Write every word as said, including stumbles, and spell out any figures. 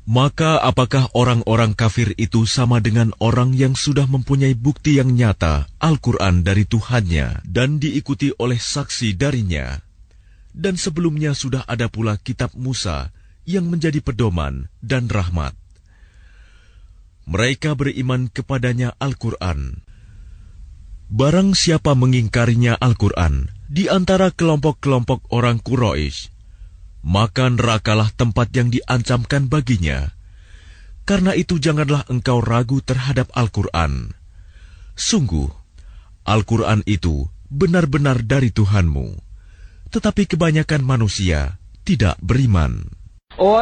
Maka apakah orang-orang kafir itu sama dengan orang yang sudah mempunyai bukti yang nyata Al-Quran dari Tuhannya dan diikuti oleh saksi darinya? Dan sebelumnya sudah ada pula kitab Musa yang menjadi pedoman dan rahmat. Mereka beriman kepadanya Al-Quran. Barang siapa mengingkarinya Al-Quran di antara kelompok-kelompok orang Quraisy, maka nerakalah tempat yang diancamkan baginya. Karena itu janganlah engkau ragu terhadap Al-Quran. Sungguh, Al-Quran itu benar-benar dari Tuhanmu, tetapi kebanyakan manusia tidak beriman.